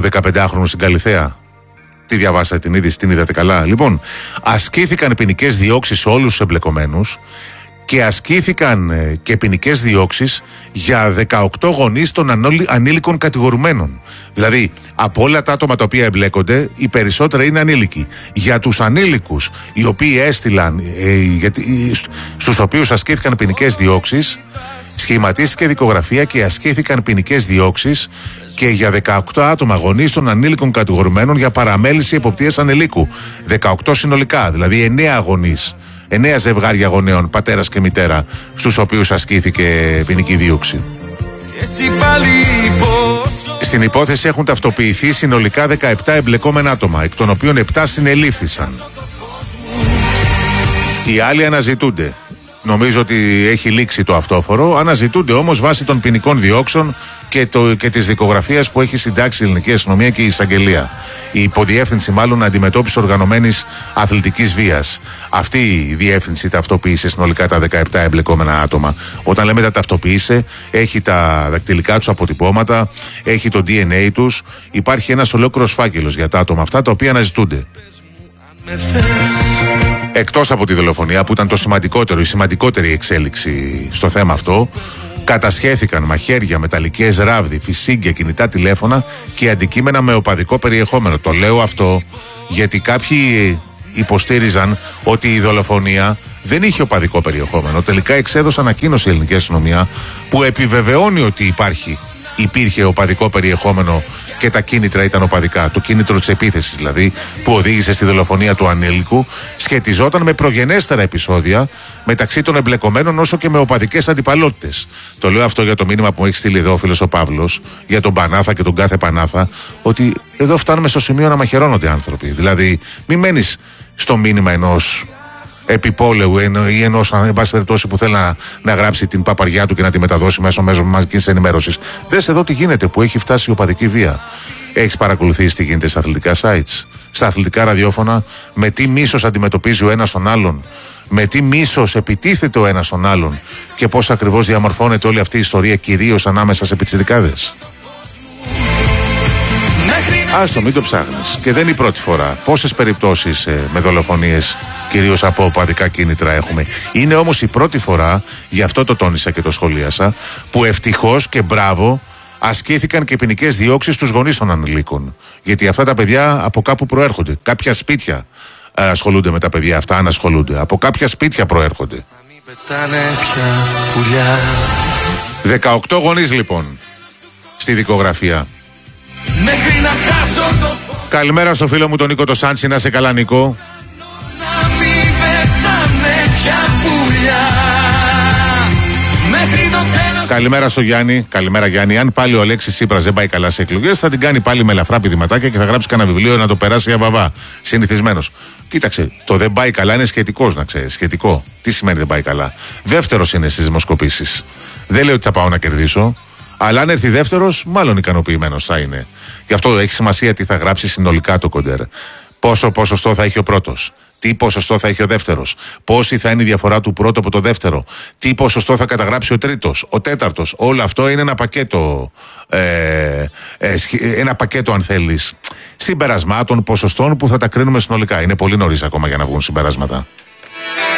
15χρονου στην Καλιθέα. Τι διαβάσατε την είδηση, την είδατε καλά? Λοιπόν, ασκήθηκαν ποινικές διώξεις σε όλους τους εμπλεκομένους και ασκήθηκαν και ποινικές διώξεις για 18 γονείς των ανήλικων κατηγορουμένων. Δηλαδή, από όλα τα άτομα τα οποία εμπλέκονται, οι περισσότεροι είναι ανήλικοι. Για τους ανήλικους, οι οποίοι έστειλαν, στους οποίους ασκήθηκαν ποινικές διώξεις, σχηματίστηκε δικογραφία και ασκήθηκαν ποινικές διώξεις και για 18 άτομα γονείς των ανήλικων κατηγορουμένων για παραμέληση εποπτείας ανηλίκου. 18 συνολικά, δηλαδή 9 γονείς. 9 ζευγάρια γονέων, πατέρας και μητέρα, στους οποίους ασκήθηκε ποινική δίωξη. Στην υπόθεση έχουν ταυτοποιηθεί συνολικά 17 εμπλεκόμενα άτομα, εκ των οποίων 7 συνελήφθησαν. Οι άλλοι αναζητούνται. Νομίζω ότι έχει λήξει το αυτόφορο. Αναζητούνται όμως βάσει των ποινικών διώξεων και της δικογραφίας που έχει συντάξει η Ελληνική Αστυνομία και η Εισαγγελία. Η υποδιεύθυνση, μάλλον, αντιμετώπιση οργανωμένης αθλητικής βίας. Αυτή η διεύθυνση ταυτοποίησε συνολικά τα 17 εμπλεκόμενα άτομα. Όταν λέμε τα ταυτοποίησε, έχει τα δακτυλικά τους αποτυπώματα, έχει το DNA τους. Υπάρχει ένας ολόκληρος φάκελος για τα άτομα αυτά τα οποία αναζητούνται. Εκτός από τη δολοφονία που ήταν το σημαντικότερο, η σημαντικότερη εξέλιξη στο θέμα αυτό, κατασχέθηκαν μαχαίρια, μεταλλικές ράβδοι, φυσίγγια, κινητά τηλέφωνα και αντικείμενα με οπαδικό περιεχόμενο. Το λέω αυτό γιατί κάποιοι υποστήριζαν ότι η δολοφονία δεν είχε οπαδικό περιεχόμενο. Τελικά εξέδωσε ανακοίνωση η Ελληνική Αστυνομία που επιβεβαιώνει ότι υπήρχε οπαδικό περιεχόμενο και τα κίνητρα ήταν οπαδικά. Το κίνητρο της επίθεσης δηλαδή που οδήγησε στη δολοφονία του ανήλικου σχετιζόταν με προγενέστερα επεισόδια μεταξύ των εμπλεκομένων όσο και με οπαδικές αντιπαλότητες. Το λέω αυτό για το μήνυμα που μου έχει στείλει εδώ ο φίλος ο Παύλος για τον Πανάθα και τον κάθε Πανάθα, ότι εδώ φτάνουμε στο σημείο να μαχαιρώνονται άνθρωποι. Δηλαδή μην μένεις στο μήνυμα ενός επιπόλαιου ή ενός, εν πάση περιπτώσει, που θέλει να γράψει την παπαριά του και να τη μεταδώσει μέσω μαζικής ενημέρωσης. Δες εδώ τι γίνεται, που έχει φτάσει η οπαδική βία. Έχεις παρακολουθήσει τι γίνεται στα αθλητικά sites, στα αθλητικά ραδιόφωνα, με τι μίσος αντιμετωπίζει ο ένας τον άλλον, με τι μίσος επιτίθεται ο ένας τον άλλον και πώς ακριβώς διαμορφώνεται όλη αυτή η ιστορία, κυρίως ανάμεσα σε πιτσιρικάδες. Άστο, μην το ψάχνεις. Και δεν είναι η πρώτη φορά. Πόσες περιπτώσεις με δολοφονίες, κυρίως από οπαδικά κίνητρα, έχουμε. Είναι όμως η πρώτη φορά, γι' αυτό το τόνισα και το σχολίασα, που ευτυχώς και μπράβο ασκήθηκαν και ποινικές διώξεις στους γονείς των ανηλίκων. Γιατί αυτά τα παιδιά από κάπου προέρχονται. Κάποια σπίτια ασχολούνται με τα παιδιά αυτά, αν ασχολούνται. Από κάποια σπίτια προέρχονται. 18 γονείς λοιπόν στη δικογραφία. Καλημέρα στο φίλο μου τον Νίκο το Σάντσι, να σε καλά Νίκο. Καλημέρα στο Γιάννη. Καλημέρα Γιάννη. Αν πάλι ο Αλέξης Τσίπρας δεν πάει καλά σε εκλογές, θα την κάνει πάλι με ελαφρά πηδηματάκια και θα γράψει κανένα βιβλίο να το περάσει για βαβά. Συνηθισμένος. Κοίταξε, το δεν πάει καλά είναι σχετικός, να ξέρεις. Σχετικό. Τι σημαίνει δεν πάει καλά? Δεύτερος είναι στις δημοσκοπήσεις. Δεν λέω ότι θα πάω να κερδίσω, αλλά αν έρθει δεύτερος, μάλλον ικανοποιημένος θα είναι. Γι' αυτό έχει σημασία τι θα γράψει συνολικά το κοντέρ. Πόσο ποσοστό θα έχει ο πρώτος, τι ποσοστό θα έχει ο δεύτερος, πόση θα είναι η διαφορά του πρώτου από το δεύτερο, τι ποσοστό θα καταγράψει ο τρίτος, ο τέταρτος. Όλο αυτό είναι ένα πακέτο, ένα πακέτο αν θέλεις, συμπερασμάτων, ποσοστών που θα τα κρίνουμε συνολικά. Είναι πολύ νωρίς ακόμα για να βγουν συμπεράσματα.